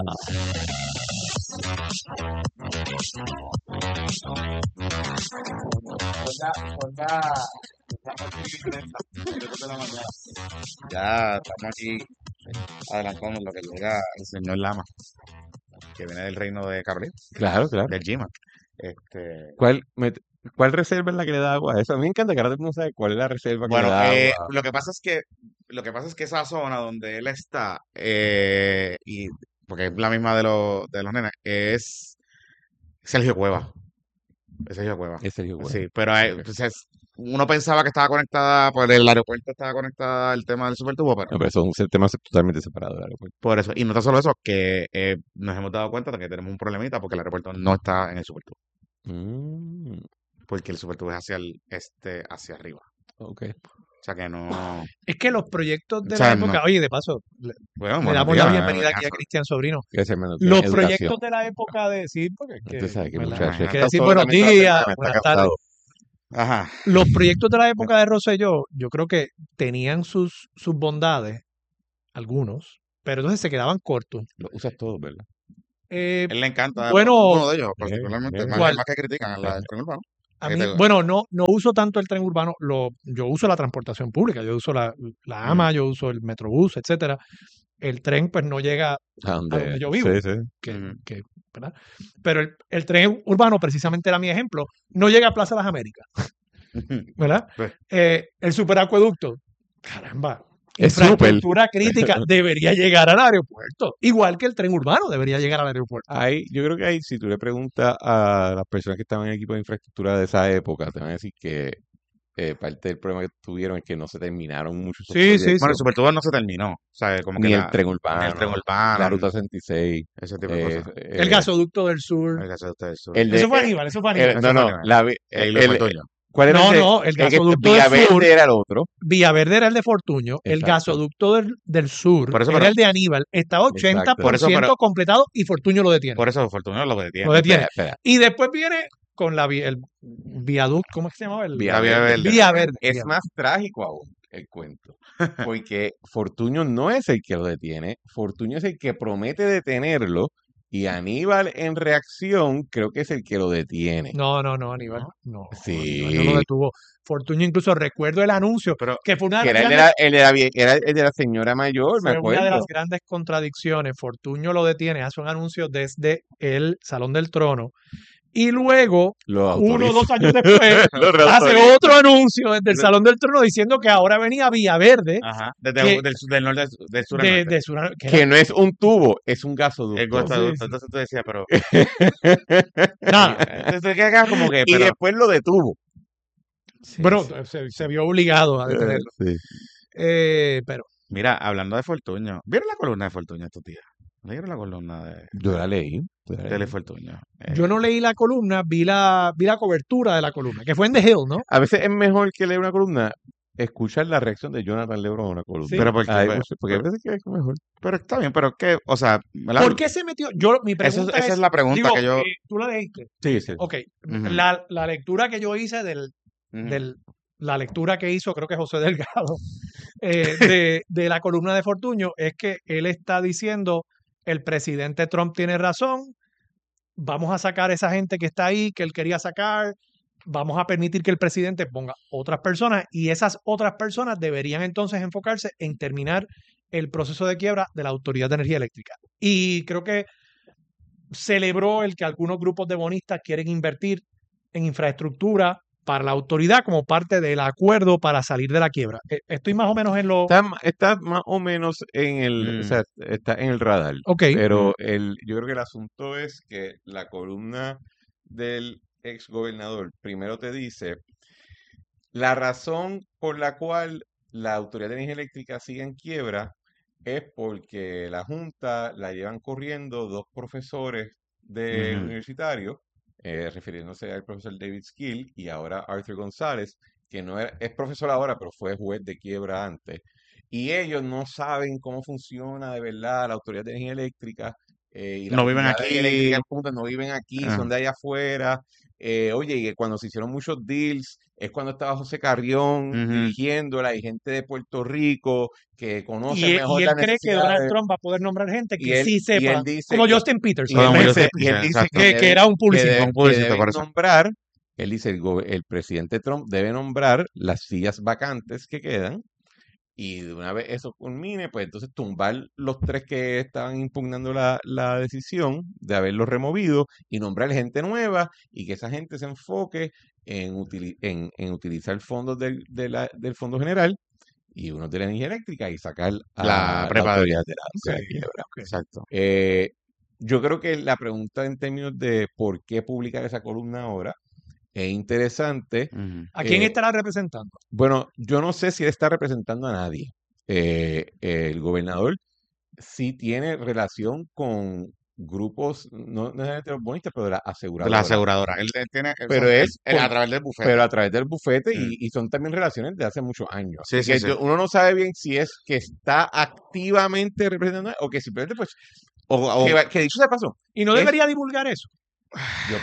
Ya estamos aquí adelantando lo que llega el señor Lama, que viene del reino de Cabrera. Claro, claro. Del Gima. ¿Cuál reserva es la que le da agua a eso? A mí me encanta que ahora todo el mundo sabe cuál es la reserva que le da agua. Lo que pasa es que esa zona donde él está, y porque es la misma de los nenes, es Sergio Cueva. Es Sergio Cueva. Es Sergio Cueva. Sí, pero uno pensaba que estaba conectada, por el aeropuerto estaba conectada el tema del supertubo, pero... No, pero son temas totalmente separados del aeropuerto. Por eso, y no tan solo eso, que nos hemos dado cuenta de que tenemos un problemita porque el aeropuerto no está en el supertubo. Porque el supertubo es hacia el este, hacia arriba. Ok. O sea que no. Es que los proyectos de O sea, la época, no. oye, de paso, le Bueno, damos días, la bienvenida aquí a Cristian Sobrino. Los proyectos de la época de sí, porque es que, Usted sabe que ¿verdad? muchacho, Hay es que que decir todo buenos también días, está buenas cansado. tardes. Ajá. Los proyectos de la época de Rosselló, yo creo que tenían sus bondades, algunos, pero entonces se quedaban cortos. Lo usas todo, ¿verdad? Él le encanta bueno, uno de ellos, particularmente, más que critican el tren urbano. A mí, bueno, no uso tanto el tren urbano, yo uso la transportación pública, yo uso la AMA, yo uso el Metrobús, etcétera. El tren pues no llega a donde yo vivo, sí, sí. que, ¿verdad? Pero el tren urbano, precisamente era mi ejemplo, no llega a Plaza Las Américas, ¿verdad? El superacueducto, caramba, infraestructura crítica debería llegar al aeropuerto, igual que el tren urbano debería llegar al aeropuerto. Yo creo que ahí, si tú le preguntas a las personas que estaban en el equipo de infraestructura de esa época, te van a decir que parte del problema que tuvieron es que no se terminaron muchos proyectos. Bueno, el Supertúbal no se terminó. O sea, como ni que el tren urbano, la Ruta 66. Ese tipo de cosas. El gasoducto del sur. El gasoducto del sur. Eso fue Aníbal, eso fue Aníbal. ¿Cuál era el gasoducto Villa del sur Verde era el otro. Villaverde era el de Fortuño. El gasoducto del sur era el de Aníbal. Estaba 80% completado y Fortuño lo detiene. Por eso Fortuño lo detiene. Lo detiene. Y después viene con el viaducto, ¿cómo es que se llamaba? Vía Verde. Vía Verde. Es más trágico aún el cuento. Porque Fortuño no es el que lo detiene. Fortuño es el que promete detenerlo. Y Aníbal, en reacción, creo que es el que lo detiene. No, Aníbal. No. Sí. Aníbal no lo detuvo. Fortuño, incluso recuerdo el anuncio, que fue una de las grandes... era el de la señora mayor, me acuerdo. Una de las grandes contradicciones. Fortuño lo detiene, hace un anuncio desde el Salón del Trono. Y luego, 1 o 2 años después, hace otro anuncio desde el Salón del Trono diciendo que ahora venía Villaverde. Ajá, del norte, del sur al norte. Que no es un tubo, es un gasoducto. Entonces tú decías, pero... Nada. Y después lo detuvo. Bueno, se vio obligado a detenerlo. Pero... Mira, hablando de Fortuño, ¿vieron la columna de Fortuño estos días? ¿Leyeron la columna de...? Yo la leí. De Fortuño. Yo no leí la columna, vi la cobertura de la columna, que fue en The Hill, ¿no? A veces es mejor que leer una columna, escuchar la reacción de Jonathan Lebron a una columna. Sí. Pero porque a veces es mejor. Pero está bien, pero ¿qué? O sea... ¿Por qué se metió? Mi pregunta esa es la pregunta que yo... ¿Tú la leíste? Sí. Ok. La lectura que yo hice la lectura que hizo, creo que José Delgado, de la columna de Fortuño, es que él está diciendo... El presidente Trump tiene razón, vamos a sacar a esa gente que está ahí, que él quería sacar, vamos a permitir que el presidente ponga otras personas y esas otras personas deberían entonces enfocarse en terminar el proceso de quiebra de la Autoridad de Energía Eléctrica. Y creo que celebró el que algunos grupos de bonistas quieren invertir en infraestructura para la autoridad como parte del acuerdo para salir de la quiebra. Estoy más o menos en lo... Está más o menos en el... O sea, está en el radar. Okay. Pero yo creo que el asunto es que la columna del ex gobernador primero te dice la razón por la cual la Autoridad de Energía Eléctrica sigue en quiebra es porque la Junta la llevan corriendo 2 profesores universitarios, refiriéndose al profesor David Skill y ahora Arthur González, que no es profesor ahora, pero fue juez de quiebra antes. Y ellos no saben cómo funciona de verdad la Autoridad de Energía Eléctrica. Y no viven aquí. No viven aquí, son de allá afuera. Oye, y cuando se hicieron muchos deals, es cuando estaba José Carrión dirigiéndola, y gente de Puerto Rico que conoce mejor la necesidad. Y él cree que Donald Trump va a poder nombrar gente que sí sepa, como Justin Peters. Y él dice que era un publicista. Nombrar, él dice, el presidente Trump debe nombrar las sillas vacantes que quedan, y de una vez eso culmine, pues entonces tumbar los 3 que estaban impugnando la decisión de haberlos removido y nombrar gente nueva, y que esa gente se enfoque en utilizar fondos del Fondo General y unos de la energía eléctrica y sacar a la autoridad de la quiebra. Exacto. Yo creo que la pregunta en términos de por qué publicar esa columna ahora es interesante. ¿A quién estará representando? Bueno, yo no sé si él está representando a nadie. El gobernador sí tiene relación con grupos, no necesariamente los bonistas, pero de la aseguradora. De la aseguradora. Él tiene, pero es a través del bufete. Pero a través del bufete y son también relaciones de hace muchos años. Sí, Así sí, que sí. uno no sabe bien si es que está activamente representando o que simplemente pues que dicho sea paso. Y no debería divulgar eso. Yo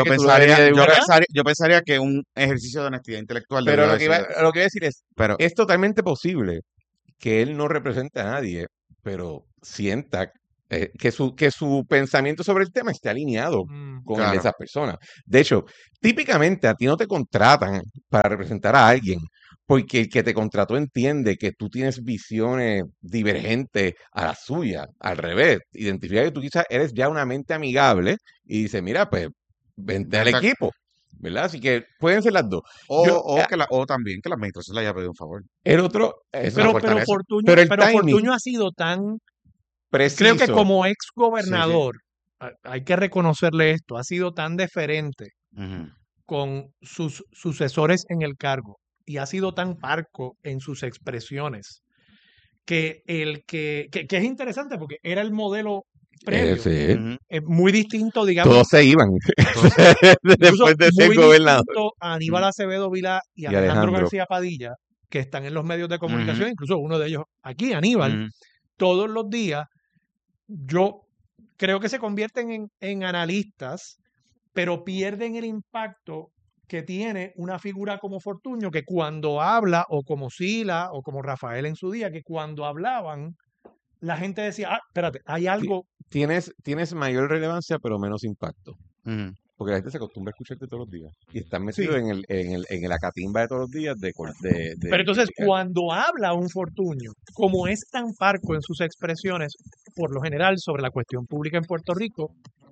pensaría que un ejercicio de honestidad intelectual. Pero lo que iba a decir es, es totalmente posible que él no represente a nadie, pero sienta que su pensamiento sobre el tema esté alineado con el de esas personas. De hecho, típicamente a ti no te contratan para representar a alguien, porque el que te contrató entiende que tú tienes visiones divergentes a la suya. Al revés, identifica que tú quizás eres ya una mente amigable y dice, mira, pues, vente al equipo. ¿Verdad? Así que pueden ser las dos. O también que la administración le haya pedido un favor. El otro... Pero Fortuño ha sido tan... preciso. Creo que como ex gobernador, hay que reconocerle esto, ha sido tan deferente con sus sucesores en el cargo y ha sido tan parco en sus expresiones que es interesante porque era el modelo previo. Muy distinto, digamos. Todos se iban después de ser gobernador. A Aníbal Acevedo Vilá y Alejandro García Padilla, que están en los medios de comunicación, incluso uno de ellos aquí, Aníbal, todos los días. Yo creo que se convierten en analistas, pero pierden el impacto que tiene una figura como Fortuño, que cuando habla, o como Sila, o como Rafael en su día, que cuando hablaban, la gente decía, espérate, hay algo... Tienes mayor relevancia, pero menos impacto. Porque la gente se acostumbra a escucharte todos los días. Y están metidos en la catimba de todos los días. Pero entonces, cuando habla un Fortuño, como es tan parco en sus expresiones, por lo general, sobre la cuestión pública en Puerto Rico,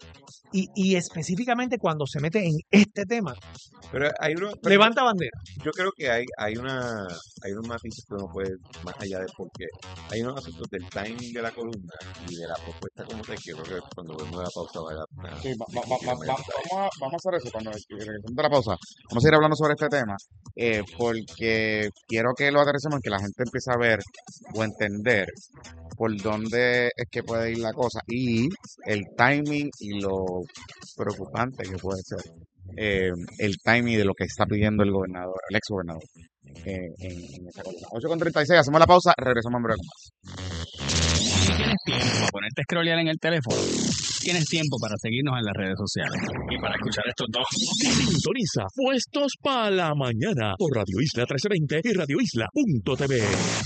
y específicamente cuando se mete en este tema, levanta bandera. Yo creo que hay unos matices que uno puede más allá de porque hay unos asuntos del timing de la columna y de la propuesta como te quiero que cuando vemos la pausa vamos a hacer eso cuando regresemos de la pausa. Vamos a ir hablando sobre este tema porque quiero que lo aterricemos en que la gente empiece a ver o entender por dónde es que puede ir la cosa y el timing y lo preocupante que puede ser el timing de lo que está pidiendo el gobernador, el ex gobernador en esa columna. 8:36, hacemos la pausa, regresamos en breve más. Si tienes tiempo para ponerte a scrollear en el teléfono, tienes tiempo para seguirnos en las redes sociales y para escuchar estos dos. Sintoniza Puestos para la Mañana por Radio Isla 1320 y radioisla.tv.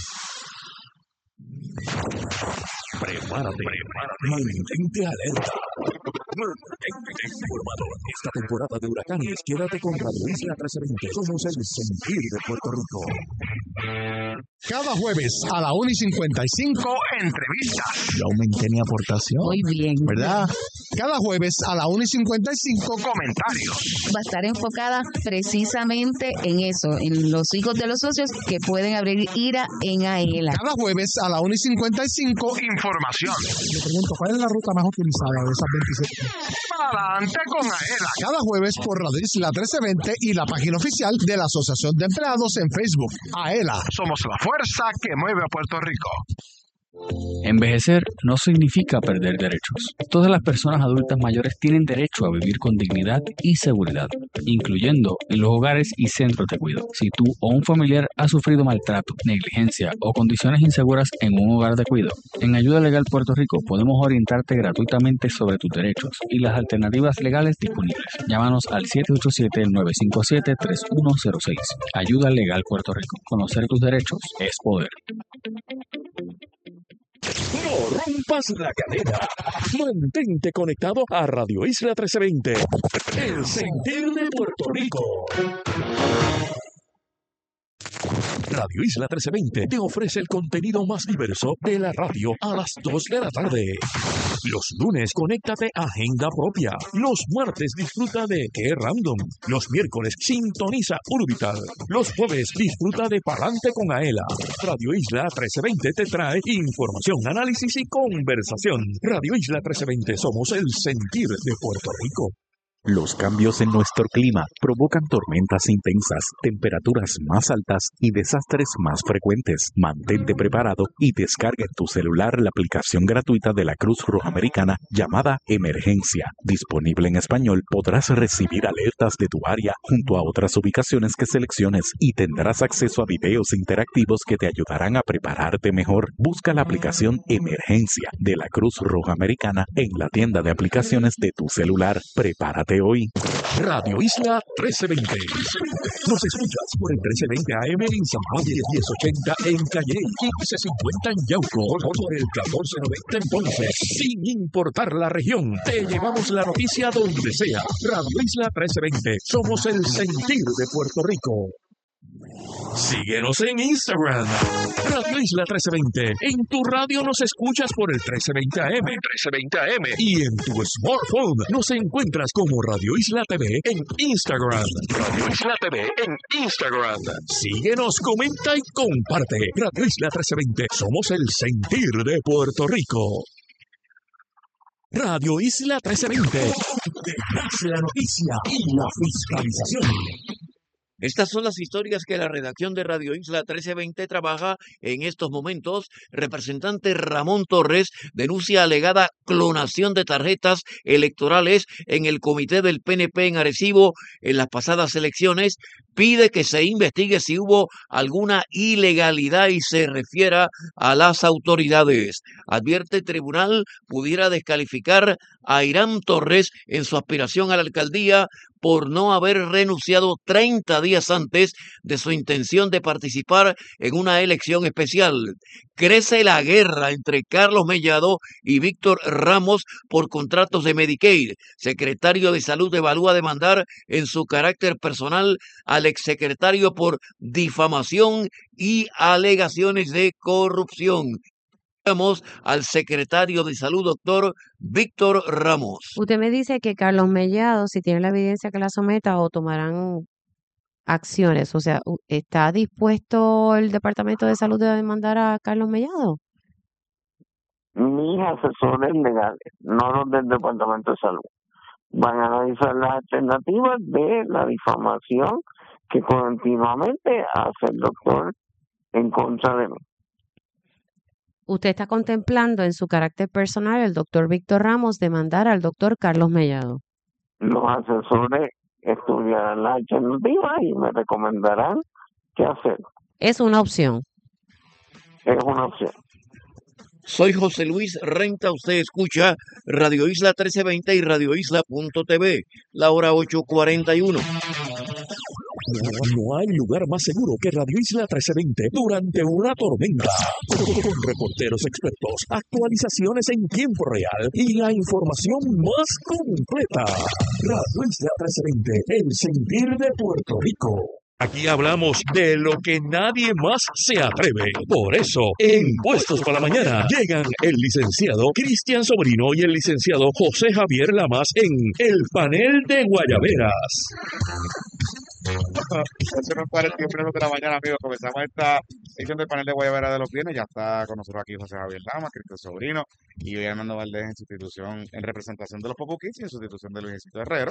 Prepárate. Mantente alerta. Mantente informado. Esta temporada de huracanes, quédate con Radio Isla 1320. Somos el sentir de Puerto Rico. Cada jueves a la 1:55, entrevistas. Yo aumenté mi aportación. Muy bien. ¿Verdad? Cada jueves a la 1:55, comentarios. Va a estar enfocada precisamente en eso, en los hijos de los socios que pueden abrir IRA en AELA. Cada jueves a la 1:55, información. Le pregunto, ¿cuál es la ruta más utilizada de esas 27? Adelante con AELA. Cada jueves por Radio Isla 1320 y la página oficial de la Asociación de Empleados en Facebook. AELA. Somos la fuerza que mueve a Puerto Rico. Envejecer no significa perder derechos. Todas las personas adultas mayores tienen derecho a vivir con dignidad y seguridad, incluyendo en los hogares y centros de cuidado. Si tú o un familiar ha sufrido maltrato, negligencia o condiciones inseguras en un hogar de cuidado, en Ayuda Legal Puerto Rico podemos orientarte gratuitamente sobre tus derechos y las alternativas legales disponibles. Llámanos al 787-957-3106. Ayuda Legal Puerto Rico. Conocer tus derechos es poder. No rompas la cadena. Mantente conectado a Radio Isla 1320. El sentir de Puerto Rico. Radio Isla 1320 te ofrece el contenido más diverso de la radio a las 2 de la tarde. Los lunes, conéctate a Agenda Propia. Los martes, disfruta de Qué Random. Los miércoles, sintoniza Urbital. Los jueves, disfruta de Palante con Aela. Radio Isla 1320 te trae información, análisis y conversación. Radio Isla 1320, somos el sentir de Puerto Rico. Los cambios en nuestro clima provocan tormentas intensas, temperaturas más altas y desastres más frecuentes. Mantente preparado y descarga en tu celular la aplicación gratuita de la Cruz Roja Americana llamada Emergencia. Disponible en español, podrás recibir alertas de tu área junto a otras ubicaciones que selecciones y tendrás acceso a videos interactivos que te ayudarán a prepararte mejor. Busca la aplicación Emergencia de la Cruz Roja Americana en la tienda de aplicaciones de tu celular. Prepárate hoy. Radio Isla 1320. Nos escuchas por el 1320 AM en San Juan, 1080 en Calle, 1550 en Yauco, por el 1490 en Ponce. Sin importar la región, te llevamos la noticia donde sea. Radio Isla 1320. Somos el sentir de Puerto Rico. Síguenos en Instagram, Radio Isla 1320. En tu radio nos escuchas por el 1320 AM, y en tu smartphone nos encuentras como Radio Isla TV en Instagram. Radio Isla TV en Instagram. Síguenos, comenta y comparte. Radio Isla 1320. Somos el sentir de Puerto Rico. Radio Isla 1320. La noticia y la fiscalización. Estas son las historias que la redacción de Radio Isla 1320 trabaja en estos momentos. Representante Ramón Torres denuncia alegada clonación de tarjetas electorales en el comité del PNP en Arecibo en las pasadas elecciones. Pide que se investigue si hubo alguna ilegalidad y se refiera a las autoridades. Advierte tribunal pudiera descalificar a Irán Torres en su aspiración a la alcaldía por no haber renunciado 30 días antes de su intención de participar en una elección especial. Crece la guerra entre Carlos Mellado y Víctor Ramos por contratos de Medicaid. Secretario de Salud evalúa demandar en su carácter personal al exsecretario por difamación y alegaciones de corrupción. Vamos al secretario de Salud, doctor Víctor Ramos. Usted me dice que Carlos Mellado, si tiene la evidencia que la someta, o tomarán acciones. O sea, ¿está dispuesto el Departamento de Salud a demandar a Carlos Mellado? Mis asesores legales, no los del Departamento de Salud, van a analizar las alternativas de la difamación que continuamente hace el doctor en contra de mí. ¿Usted está contemplando en su carácter personal el doctor Víctor Ramos demandar al doctor Carlos Mellado? Los asesores estudiarán las alternativas y me recomendarán qué hacer. Es una opción. Es una opción. Soy José Luis Renta, usted escucha Radio Isla 1320 y radioisla.tv, la hora 8:41. No hay lugar más seguro que Radio Isla 1320 durante una tormenta. Con reporteros expertos, actualizaciones en tiempo real y la información más completa. Radio Isla 1320, el sentir de Puerto Rico. Aquí hablamos de lo que nadie más se atreve. Por eso, en Puestos para la Mañana, llegan el licenciado Cristian Sobrino y el licenciado José Javier Lamas en el panel de Guayaberas. Eso no es 41 de la mañana, amigos. Comenzamos esta edición del panel de Guayabera de los Viernes. Ya está con nosotros aquí José Javier Lamas, Cristian Sobrino y hoy Armando Valdés en sustitución, en representación de los Popo Kids y en sustitución de Luisito Herrero.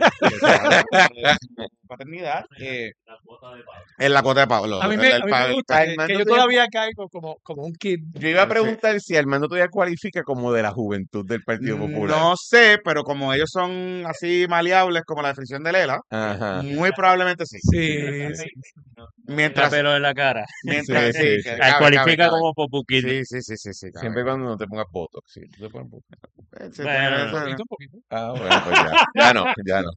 Paternidad. En la cuota de Pablo. A mí me gusta que yo todavía caigo como un kid. Yo iba a preguntar si Armando todavía cualifica como de la juventud del Partido Popular. No sé, pero como ellos son así maleables como la definición de Lela, muy probablemente sí. Sí. Mientras, pelo en la cara. Mientras, sí. Cualifica como Popuquín. Sí. Siempre cuando no te pongas Botox, sí. ¿Te pones Botox? Un poquito. Ah, bueno, pues ya no.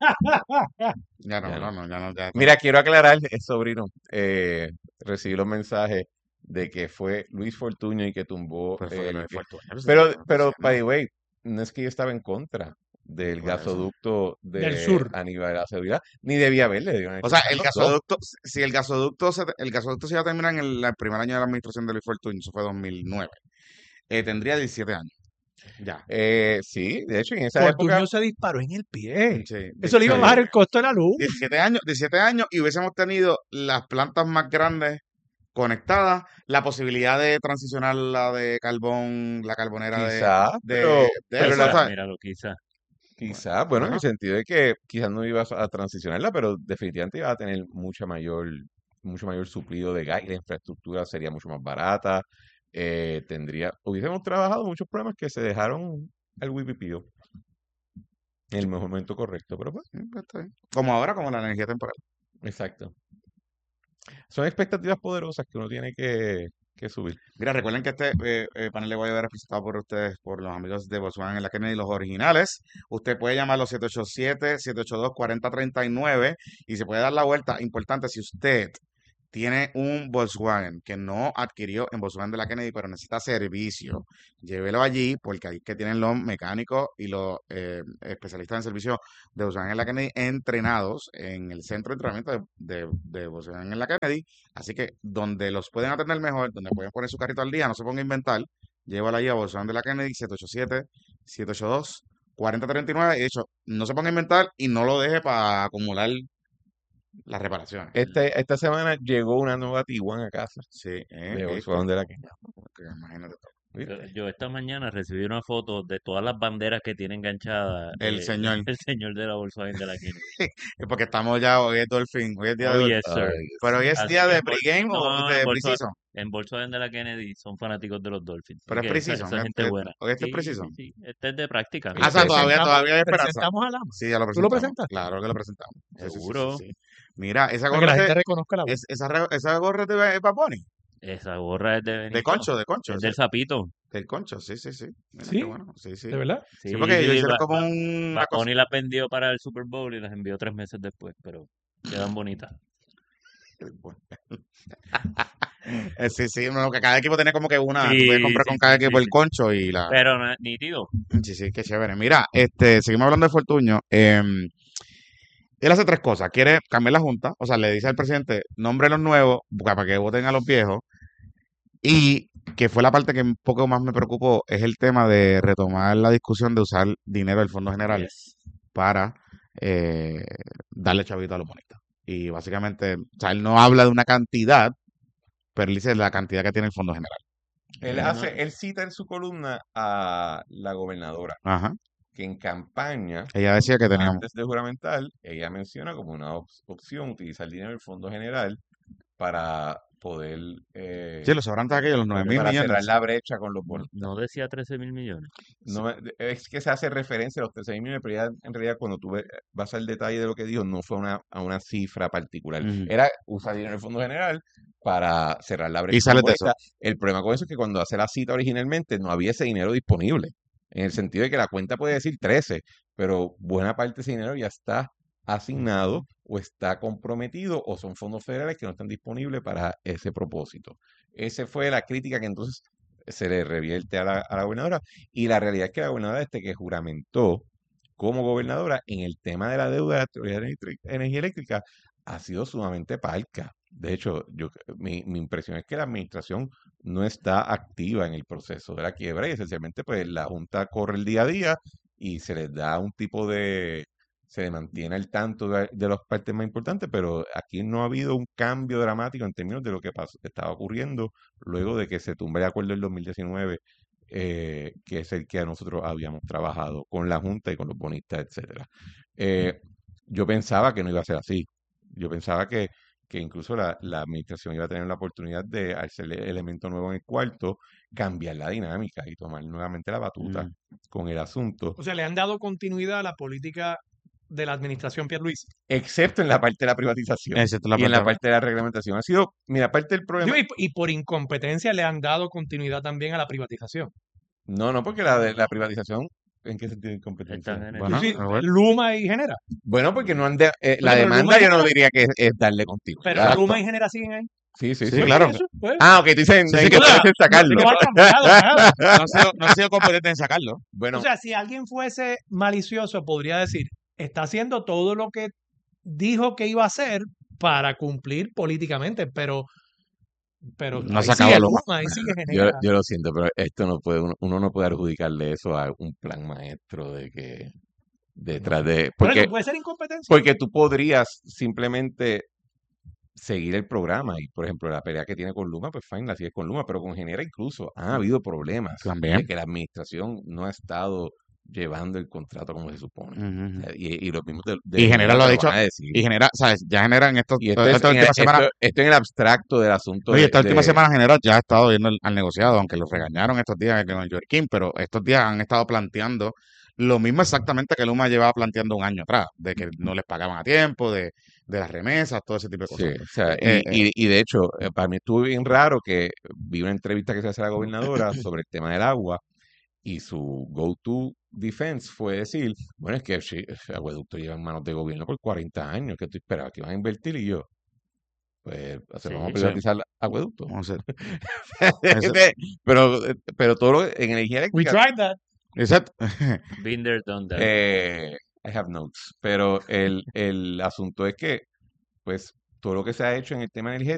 Ya. Mira, quiero aclarar, sobrino, recibí los mensajes de que fue Luis Fortuño y que tumbó. Pero, by the way, no es que yo estaba en contra del gasoducto del sur a nivel de la seguridad, ni debía haberle. O sea, el gasoducto, si el gasoducto se iba a terminar en el primer año de la administración de Luis Fortuño, eso fue 2009, tendría 17 años. Ya. Sí, de hecho, en esa Fortuño época se disparó en el pie. Sí, eso le iba a bajar el costo de la luz. 17 años y hubiésemos tenido las plantas más grandes conectadas, la posibilidad de transicionar la de carbón, la carbonera quizá, pero míralo, quizá. Quizás, bueno, en el sentido de que quizás no ibas a transicionarla, pero definitivamente iba a tener mucho mayor suplido de gas y la infraestructura sería mucho más barata. Hubiésemos trabajado muchos problemas que se dejaron al wipipío en el momento correcto, pero pues, está bien. Como ahora, como la energía temporal. Exacto. Son expectativas poderosas que uno tiene que subir. Mira, recuerden que este panel le voy a ver presentado por ustedes, por los amigos de Volkswagen en la Kennedy, los originales. Usted puede llamar a los 787-782-4039 y se puede dar la vuelta. Importante, si usted tiene un Volkswagen que no adquirió en Volkswagen de la Kennedy, pero necesita servicio, llévelo allí, porque ahí que tienen los mecánicos y los especialistas en servicio de Volkswagen en la Kennedy entrenados en el centro de entrenamiento de Volkswagen en la Kennedy. Así que donde los pueden atender mejor, donde pueden poner su carrito al día, no se ponga a inventar, llévalo allí a Volkswagen de la Kennedy, 787-782-4039. Y de hecho, no se ponga a inventar y no lo deje para acumular las reparaciones. Esta semana llegó una nueva Tiguan a casa. Sí, de Volkswagen de la Kennedy. Imagínate. Yo esta mañana recibí una foto de todas las banderas que tiene enganchadas el señor de la Volkswagen de la Kennedy. Es porque estamos ya, hoy es Dolphin, hoy es día de Dolphin. Yes, sir. Pero hoy es día de pregame o de preciso. En Volkswagen de la Kennedy son fanáticos de los Dolphins. Pero es preciso. Esa gente buena. Hoy este es preciso. Sí, este es de práctica. O sea, todavía hay esperanza. ¿Presentamos a Lama? Sí, ya lo presentamos. ¿Tú lo presentas? Claro que lo presentamos. Seguro. Sí. Mira, esa Para que gorra la gente reconozca la voz. esa gorra de Bad Bunny. Esa gorra es de Benito. De concho. Es del sapito. Del concho, sí. Mira, ¿Sí? bueno. Sí. ¿De verdad? Sí, porque ellos hicieron como una cosa. Bunny las vendió para el Super Bowl y las envió 3 meses después, pero quedan bonitas. Sí, no, que cada equipo tiene como que una, Sí, tú puedes comprar con cada equipo el concho y la... Pero nítido. Sí, qué chévere. Mira, seguimos hablando de Fortuño. Él hace 3 cosas. Quiere cambiar la junta, o sea, le dice al presidente, nombre los nuevos para que voten a los viejos. Y que fue la parte que un poco más me preocupó, es el tema de retomar la discusión de usar dinero del Fondo General para darle chavito a los bonistas. Y básicamente, o sea, él no habla de una cantidad, pero él dice la cantidad que tiene el Fondo General. Él cita en su columna a la gobernadora, que en campaña, ella decía que teníamos, antes de juramentar, ella menciona como una opción utilizar el dinero del Fondo General para poder sí, los sobrantes aquellos, los 9.000 millones. Para cerrar la brecha con los bonos. No decía 13.000 millones. No, es que se hace referencia a los 13.000 millones, pero ya, en realidad cuando tú vas al detalle de lo que dijo, no fue a una cifra particular. Era usar dinero del Fondo General para cerrar la brecha. Y sale de eso. El problema con eso es que cuando hace la cita originalmente no había ese dinero disponible. En el sentido de que la cuenta puede decir 13, pero buena parte de ese dinero ya está asignado o está comprometido o son fondos federales que no están disponibles para ese propósito. Esa fue la crítica que entonces se le revierte a la gobernadora, y la realidad es que la gobernadora que juramentó como gobernadora en el tema de la deuda de la Autoridad de Energía Eléctrica ha sido sumamente parca. De hecho, mi impresión es que la administración no está activa en el proceso de la quiebra y esencialmente pues la Junta corre el día a día y se les da un tipo de... se le mantiene al tanto de las partes más importantes, pero aquí no ha habido un cambio dramático en términos de lo que estaba ocurriendo luego de que se tumbe el acuerdo del 2019, que es el que nosotros habíamos trabajado con la Junta y con los bonistas, etcétera. Yo pensaba que no iba a ser así. Yo pensaba que incluso la administración iba a tener la oportunidad de hacer el elemento nuevo en el cuarto, cambiar la dinámica y tomar nuevamente la batuta con el asunto. O sea, le han dado continuidad a la política de la administración Pierluisi. Excepto en la parte de la privatización. Y en la parte de la reglamentación. Ha sido, mira, parte del problema... Y por incompetencia le han dado continuidad también a la privatización. No, porque la privatización... ¿En qué sentido de incompetencia? Bueno, sí, Luma y Genera. Bueno, porque no han la demanda yo no diría que es darle continuidad. Pero Luma y Genera siguen ahí. Sí, claro. Pues. Ok, tú dices que puedes sacarlo. No ha sido competente en sacarlo. Bueno. O sea, si alguien fuese malicioso, podría decir, está haciendo todo lo que dijo que iba a hacer para cumplir políticamente, pero no se acaba lo yo lo siento, pero esto no puede, uno no puede adjudicarle eso a un plan maestro de que detrás de... Porque puede ser incompetencia. Porque tú podrías simplemente seguir el programa y, por ejemplo, la pelea que tiene con Luma, pues fine, la sigue con Luma, pero con Genera incluso ha habido problemas también de que la administración no ha estado llevando el contrato como se supone. Ujú. O sea, y los mismos Y General lo ha te dicho, van a decir. y General, ¿sabes? Ya General en Y esto es esta en última semana, esto en el abstracto del asunto oye, esta última de- semana General ya ha estado viendo al negociado, aunque lo regañaron estos días con Joaquín, pero estos días han estado planteando lo mismo exactamente que Luma llevaba planteando un año atrás, de que no les pagaban a tiempo, de las remesas, todo ese tipo de Sí, cosas. o sea, y de hecho, para mí estuvo bien raro que vi una entrevista que se hace a la gobernadora sobre el tema del agua y su go-to defense fue decir, bueno, es que el acueducto lleva en manos de gobierno por 40 años, que tú esperabas que iban a invertir y yo, pues, vamos a privatizar el acueducto. Vamos a hacer. pero todo lo en energía We eléctrica. tried that. Exacto. Been there, done that. I have notes. Pero el asunto es que, pues, todo lo que se ha hecho en el tema energético